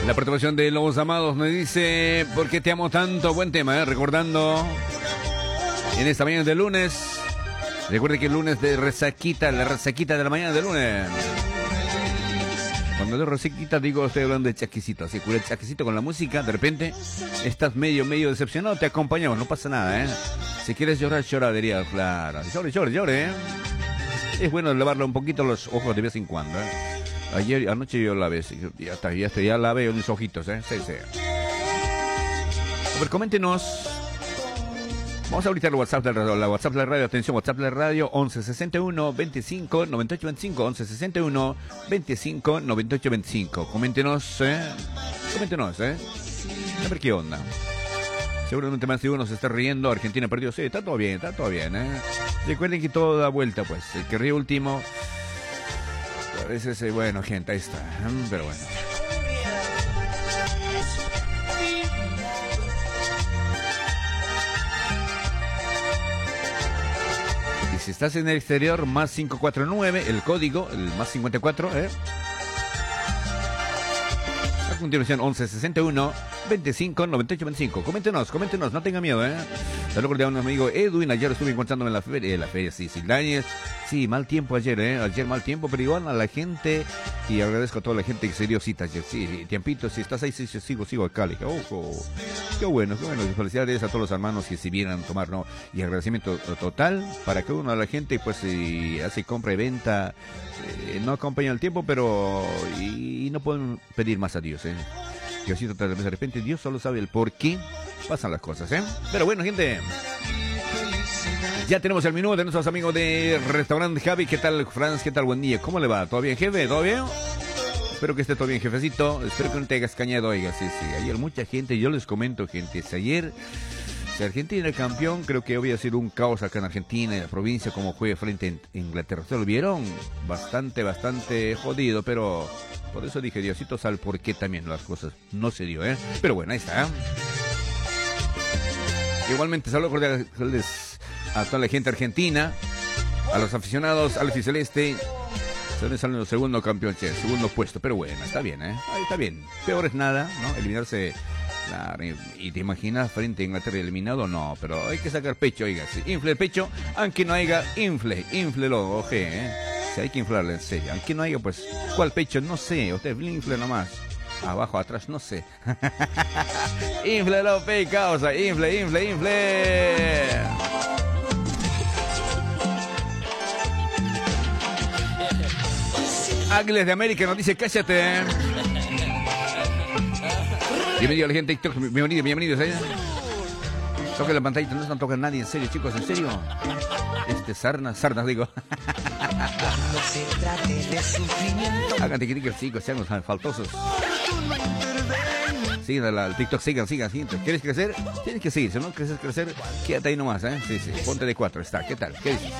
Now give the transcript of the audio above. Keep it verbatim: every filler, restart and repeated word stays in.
La participación de Lobos Amados me dice: ¿por qué te amo tanto? Buen tema, ¿eh? Recordando en esta mañana de lunes. Recuerde que el lunes de resaquita, la resaquita de la mañana de lunes. Cuando digo resaquita, digo, estoy hablando de chasquicito. Así que el chasquicito con la música, de repente estás medio, medio decepcionado, te acompañamos, no pasa nada, ¿eh? Si quieres llorar, llora, diría, claro. Llore, llore, llore, ¿eh? Es bueno lavarle un poquito los ojos de vez en cuando, ¿eh? Ayer, anoche yo la ve, ya está, ya está, ya la veo en mis ojitos, ¿eh? Sí, sí. A ver, coméntenos. Vamos a ahorita el WhatsApp de la radio, la WhatsApp de la radio, atención, WhatsApp de la radio, once sesenta y uno, veinticinco, noventa y ocho veinticinco, once sesenta y uno, veinticinco, noventa y ocho veinticinco. Coméntenos, ¿eh? Coméntenos, ¿eh? A ver qué onda. Seguramente más de uno se está riendo, Argentina perdió, sí, está todo bien, está todo bien, ¿eh? Recuerden que todo da vuelta, pues, el que ríe último... A veces, eh, bueno, gente, ahí está. Pero bueno. Y si estás en el exterior, más cinco cuatro nueve, el código, el más cincuenta y cuatro, ¿eh? A continuación, once sesenta y uno, veinticinco, noventa y ocho veinticinco. Coméntenos, coméntenos, no tenga miedo, ¿eh? Saludos de un amigo Edwin, ayer estuve encontrándome en la feria, en la feria, sí, Sildañez. Sí, mal tiempo ayer, ¿eh? Ayer mal tiempo, pero igual a la gente, y agradezco a toda la gente que se dio cita ayer. Sí, tiempito, si estás ahí, sí, sí, sigo, sigo acá. Le dije, ojo, qué bueno, qué bueno. Felicidades a todos los hermanos que si vieran a tomar, ¿no? Y agradecimiento total para cada uno de la gente, pues, si hace compra y venta, eh, no acompaña el tiempo, pero, y, y no pueden pedir más a Dios, ¿eh? Diosito, de repente, Dios solo sabe el por qué pasan las cosas, ¿eh? Pero bueno, gente, ya tenemos el menú de nuestros amigos de Restaurante Javi. ¿Qué tal, Franz? ¿Qué tal? Buen día. ¿Cómo le va? ¿Todo bien, jefe? ¿Todo bien? Espero que esté todo bien, jefecito. Espero que no te hagas cañado, oiga. Sí, sí. Ayer mucha gente, yo les comento, gente, si ayer, si Argentina era campeón, creo que había sido un caos acá en Argentina, en la provincia, como juega frente a Inglaterra. ¿Se lo vieron? Bastante, bastante jodido, pero por eso dije, Diosito sabe por qué también las cosas no se dio, ¿eh? Pero bueno, ahí está, ¿eh? Igualmente, saludos cordiales a toda la gente argentina, a los aficionados al albiceleste. Se les sale el segundo campeón, che, segundo puesto, pero bueno, está bien, ¿eh? Ahí está bien. Peor es nada, ¿no? Eliminarse, la, y te imaginas frente a Inglaterra eliminado, no, pero hay que sacar pecho, oiga, sí. Infle el pecho, aunque no haya, infle, inflelo, oje, ¿eh? Si hay que inflarle, en serio. Aunque no haya, pues, ¿cuál pecho? No sé, usted infle nomás. Abajo, atrás, no sé. Infle, pe, causa, infle, infle, infle. Águilas de América nos dice, cállate. Bienvenido a la gente de TikTok, bienvenido, bienvenidos. ¿eh? Toquen la pantallita, no están tocando nadie, en serio, chicos, en serio. Este, sarnas, sarnas, digo. Hagan tiquitiques, chicos, sean los faltosos. Sigan al TikTok, sigan, sigan, sigan. ¿Quieres crecer? Tienes que seguir. Si no quieres crecer, quédate ahí nomás, ¿eh? Sí, sí. Ponte de cuatro, está. ¿Qué tal? ¿Qué dices?